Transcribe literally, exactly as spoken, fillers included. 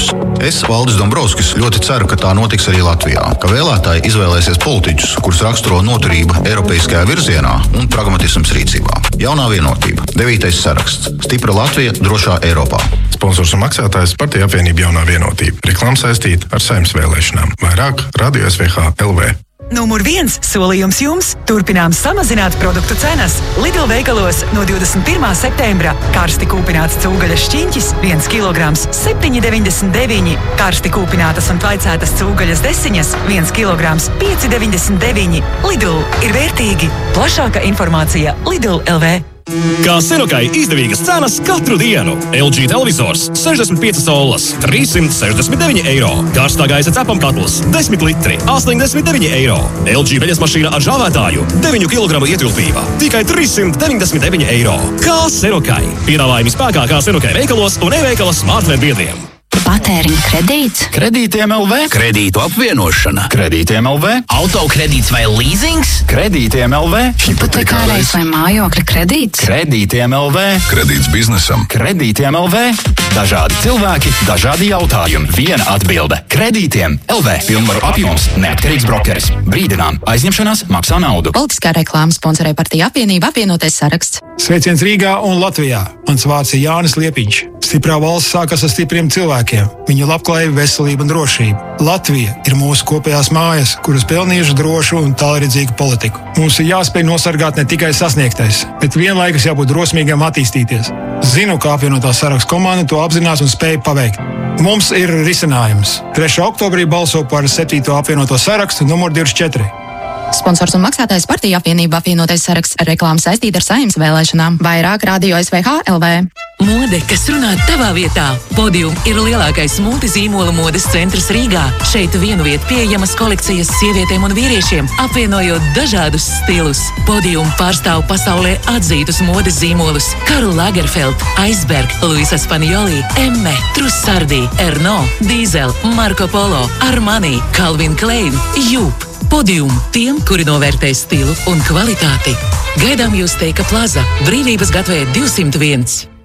vēlēšanas. Es, Valdis Dombrovskis, ļoti ceru, ka tā notiks arī Latvijā, ka vēlētāji izvēlēsies politiķus, kurus raksturo noturība eiropeiskajā virzienā un pragmatisms rīcībā. Jaunā vienotība. Devītais saraksts. Stipra Latvija drošā Eiropā. Sponsors un maksātājs Partija apvienība Jaunā vienotība. Reklāma saistīta ar Saeimas vēlēšanām. Vairāk Radio S V H L V. Numur viens solījums jums – turpinām samazināt produktu cenas. Lidl veikalos no divdesmit pirmā septembra karsti kūpināts cūgaļas šķiņķis viens kilograms septiņi deviņdesmit deviņi, karsti kūpinātas un tvaicētas cūgaļas desiņas viens kilograms pieci deviņdesmit deviņi. Lidl ir vērtīgi. Plašāka informācija Lidl L V. Kā Senokai izdevīgas cenas katru dienu. L G televizors sešdesmit piecas collas trīssimt sešdesmit deviņi eiro. Karstā gaisa cepam katls desmit litri astoņdesmit deviņi eiro. L G veļas mašīna ar žāvētāju deviņu kilogramu ietilpība tikai trīssimt deviņdesmit deviņi eiro. Kā Senokai. Piedāvājumi spēkā kā Senokai veikalos un e-veikala smartphone biedriem. Patēriņa kredīts, Kredītiem L V, Kredītu apvienošana, Kredītiem L V, autokredīts vai līzings, Kredītiem L V, hipotekārais vai mājokļa kredīts, Kredītiem L V, Kredīts biznesam, Kredītiem L V. Dažādi cilvēki, dažādi jautājumi, viena atbilde. Kredītiem L V. Pilnvaru apjoms, neatkarīgs brokeris. Brīdinām, aizņemšanās maksā naudu. Politiskā reklāma sponsorē Partija apvienība Apvienotais saraksts. Sveiciens Rīgā un Latvijā. Mans vārds ir Jānis Liepiņš. Stiprā valsts sākas ar stipriem cilvēkiem, viņu labklājību, veselību un drošību. Latvija ir mūsu kopējās mājas, kuras pelnījuši drošu un tālredzīgu politiku. Mums ir jāspēj nosargāt ne tikai sasniegtais, bet vienlaikus jābūt drosmīgiem attīstīties. Zinu, ka apvienotā saraksta komanda to apzinās un spēj paveikt. Mums ir risinājums. trešā oktobrī balso par septīto apvienoto sarakstu numur divdesmit četri. Sponsors un maksātājs Partija apvienība Apvienotais saraksts. Reklāma saistīta ar Saeimas vēlēšanām. Vairāk Radio S V H L V. Mode, kas runā tavā vietā. Podium ir lielākais multizīmola modes centrs Rīgā. Šeit vienu vietu pieejamas kolekcijas sievietēm un vīriešiem, apvienojot dažādus stilus. Podium pārstāv pasaulē atzītus modes zīmolus: Karl Lagerfeld, Iceberg, Luisa Spanioli, Emme, Trussardi, Erno, Diesel, Marco Polo, Armani, Calvin Klein, Jup. Podium tiem, kuri novērtē stilu un kvalitāti. Gaidām jūs Teika Plaza, Brīvības gatavē divsimt viens.